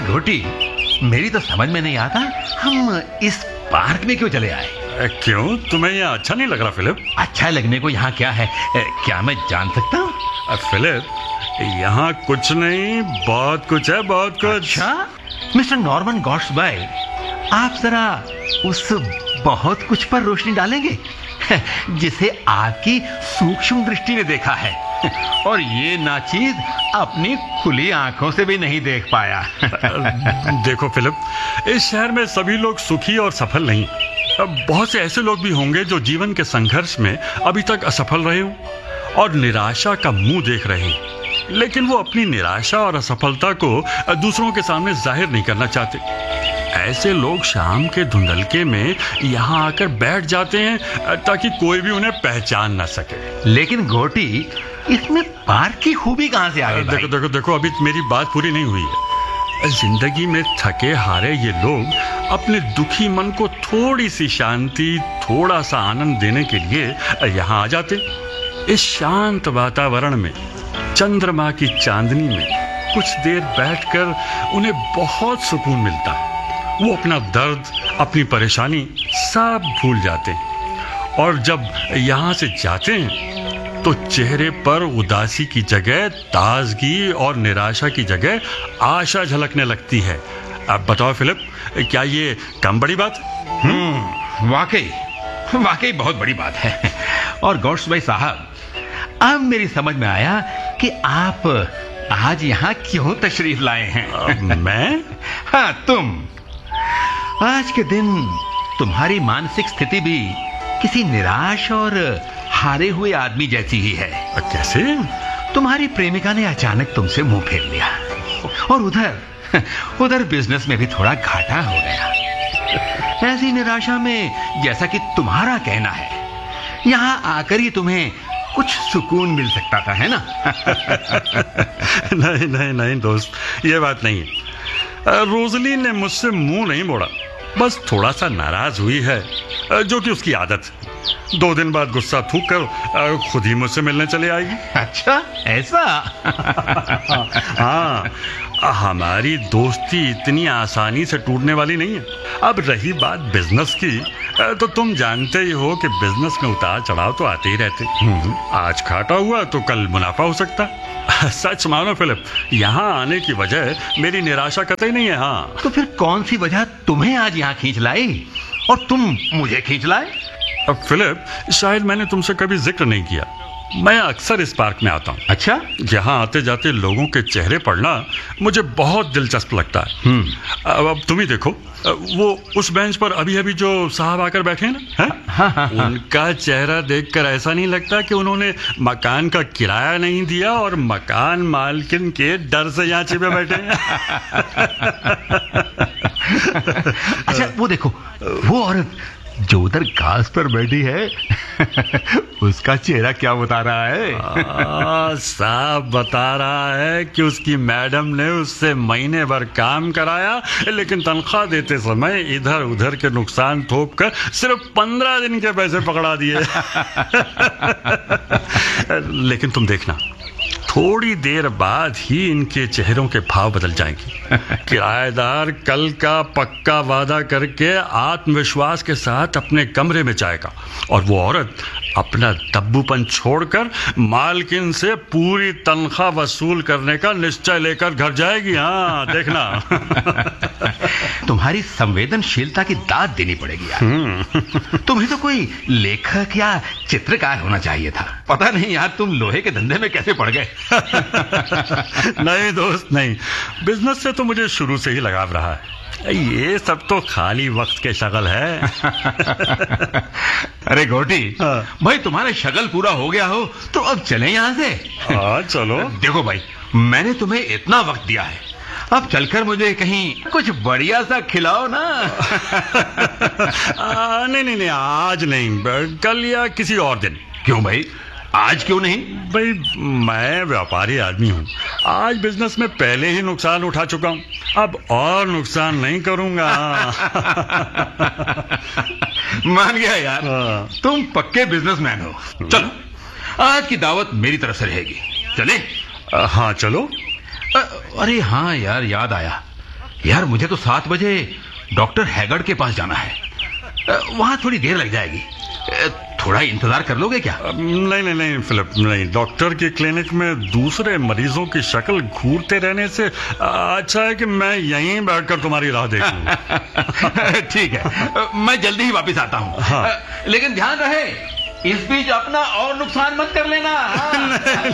घोटी, मेरी तो समझ में नहीं आता हम इस पार्क में क्यों चले आए? क्यों, तुम्हें यहाँ अच्छा नहीं लग रहा फिलिप? अच्छा लगने को यहाँ क्या है, क्या मैं जान सकता हूँ? फिलिप, यहाँ कुछ नहीं, बहुत कुछ है, बहुत कुछ। अच्छा मिस्टर नॉर्मन गॉड्सबाई, आप जरा उस बहुत कुछ पर रोशनी डालेंगे जिसे आपकी सूक्ष्म दृष्टि ने देखा है और ये नाचीज अपनी खुली आंखों से भी नहीं देख पाया। देखो फिलिप, इस शहर में सभी लोग सुखी और सफल नहीं। बहुत से ऐसे लोग भी होंगे जो जीवन के संघर्ष में अभी तक असफल रहे हों और निराशा का मुंह देख रहे हैं, लेकिन वो अपनी निराशा और असफलता को दूसरों के सामने जाहिर नहीं करना चाहते। ऐसे लोग शाम के धुंधलके में यहाँ आकर बैठ जाते हैं ताकि कोई भी उन्हें पहचान ना सके। लेकिन घोटी, इसमें पार्क की खूबी कहाँ से आ गई? देखो देखो देखो, अभी मेरी बात पूरी नहीं हुई है। जिंदगी में थके हारे ये लोग अपने दुखी मन को थोड़ी सी शांति, थोड़ा सा आनंद देने के लिए यहाँ आ जाते। इस शांत वातावरण में, चंद्रमा की चांदनी में कुछ देर बैठकर उन्हें बहुत सुकून मिलता है। वो अपना दर्द, अपनी परेशानी सब भूल जाते हैं और जब यहाँ से जाते हैं तो चेहरे पर उदासी की जगह ताजगी और निराशा की जगह आशा झलकने लगती है। अब बताओ फिलिप, क्या ये कम बड़ी बात? वाकई बहुत बड़ी बात है। और गॉड्सबाई साहब, अब मेरी समझ में आया कि आप आज यहाँ क्यों तशरीफ लाए हैं। मैं? हाँ, तुम। आज के दिन तुम्हारी मानसिक स्थिति भी किसी निराश और हारे हुए आदमी जैसी ही है। कैसे? तुम्हारी प्रेमिका ने अचानक तुमसे मुंह फेर लिया और उधर बिजनेस में भी थोड़ा घाटा हो गया। ऐसी निराशा में, जैसा कि तुम्हारा कहना है, यहाँ आकर ही तुम्हें कुछ सुकून मिल सकता था, है ना? नहीं नहीं नहीं दोस्त, ये बात नहीं है। रोजली ने मुझसे मुंह नहीं मोड़ा, बस थोड़ा सा नाराज हुई है, जो कि उसकी आदत है। 2 दिन बाद गुस्सा थूक कर खुद ही मुझसे मिलने चले आएगी। अच्छा, ऐसा? हाँ, हमारी दोस्ती इतनी आसानी से टूटने वाली नहीं है। अब रही बात बिजनेस की, तो तुम जानते ही हो कि बिजनेस में उतार चढ़ाव तो आते ही रहते। आज घाटा हुआ तो कल मुनाफा हो सकता। सच मानो फिलिप, यहाँ आने की वजह मेरी निराशा कतई नहीं है। हाँ, तो फिर कौन सी वजह तुम्हें आज यहाँ खींच लाई और तुम मुझे खींच लाए? अब फिलिप, शायद मैंने तुमसे कभी जिक्र नहीं किया, मैं अक्सर इस पार्क में आता हूँ। अच्छा? यहाँ आते जाते लोगों के चेहरे पढ़ना मुझे बहुत दिलचस्प लगता है। अब तुम ही देखो, वो उस बेंच पर अभी अभी जो साहब आकर बैठे हैं ना, हाँ। उनका चेहरा देखकर ऐसा नहीं लगता कि उन्होंने मकान का किराया नहीं दिया और मकान मालकिन के डर से यहाँ छिपे बैठे हैं। अच्छा, वो देखो, वो औरत जो उधर घास पर बैठी है, उसका चेहरा क्या बता रहा है? साफ बता रहा है कि उसकी मैडम ने उससे महीने भर काम कराया, लेकिन तनख्वाह देते समय इधर उधर के नुकसान थोप कर सिर्फ 15 दिन के पैसे पकड़ा दिए। लेकिन तुम देखना, थोड़ी देर बाद ही इनके चेहरों के भाव बदल जाएंगे। किराएदार कल का पक्का वादा करके आत्मविश्वास के साथ अपने कमरे में जाएगा और वो औरत अपना दब्बूपन छोड़कर मालकिन से पूरी तनख्वाह वसूल करने का निश्चय लेकर घर जाएगी। हाँ, देखना। तुम्हारी संवेदनशीलता की दाद देनी पड़ेगी यार। तुम्हें तो कोई लेखक या चित्रकार होना चाहिए था। पता नहीं यार, तुम लोहे के धंधे में कैसे पड़ गए? नहीं दोस्त, नहीं, बिजनेस से तो मुझे शुरू से ही लगाव रहा है। ये सब तो खाली वक्त के शगल है। अरे घोटी, भाई तुम्हारा शगल पूरा हो गया हो तो अब चलें यहाँ से। हाँ, चलो। देखो भाई, मैंने तुम्हें इतना वक्त दिया है, अब चलकर मुझे कहीं कुछ बढ़िया सा खिलाओ ना। नहीं, आज नहीं, कल या किसी और दिन। क्यों भाई, आज क्यों नहीं? भाई, मैं व्यापारी आदमी हूँ। आज बिजनेस में पहले ही नुकसान उठा चुका हूँ, अब और नुकसान नहीं करूंगा। मान गया यार, तुम पक्के बिजनेसमैन हो। चलो, आज की दावत मेरी तरफ से रहेगी। चले? हाँ, चलो। अरे हाँ यार, याद आया, यार मुझे तो 7 बजे डॉक्टर हैगर्ड के पास जाना है। वहां थोड़ी देर लग जाएगी। थोड़ा इंतजार कर लोगे क्या? नहीं फिलिप, नहीं। डॉक्टर के क्लिनिक में दूसरे मरीजों की शक्ल घूरते रहने से अच्छा है कि मैं यहीं बैठकर तुम्हारी राह देखूं। ठीक है, मैं जल्दी ही वापस आता हूं। हाँ। लेकिन ध्यान रहे, इस बीच अपना और नुकसान मत कर लेना।